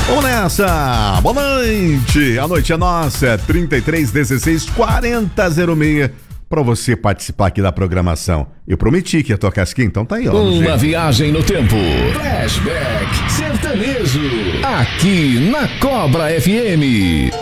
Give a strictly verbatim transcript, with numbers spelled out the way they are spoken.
Vamos nessa! Boa noite! A noite é nossa, trinta e três, dezesseis, quarenta, zero seis, pra você participar aqui da programação. Eu prometi que ia tocar aqui, então tá aí, ó. Uma viagem no tempo. Flashback sertanejo. Aqui na Cobra F M.